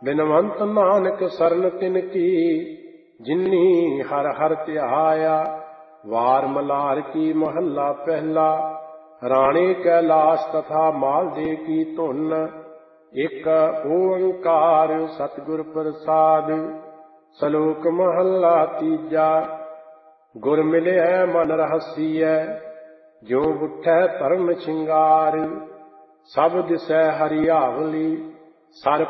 ਬਿਨਵੰਤ ਨਾਨਕ ਸਰਨ ਤਿਨ ਕੀ, ਜਿਨੀ ਹਰ ਹਰ ਧਿਆਇਆ। ਵਾਰ ਮਲਾਰ ਕੀ ਮਹੱਲਾ ਪਹਿਲਾ, ਰਾਣੇ ਕੈਲਾਸ਼ ਤਥਾ ਮਾਲਦੇ ਕੀ ਧੁਨ। ਇੱਕ ਓੰਕਾਰ ਸਤਿਗੁਰ ਪ੍ਰਸਾਦ। ਸਲੋਕ ਮਹੱਲਾ ਤੀਜਾ, ਗੁਰ ਮਿਲਿਆ ਮਨ ਰਹਸੀਐ, ਜਿਉ ਬੁੱਠੈ ਧਰਮ ਸ਼ਿੰਗਾਰ। ਸਭ ਦਿਸੈ ਹਰਿਆਵਲੀ, ਸਰ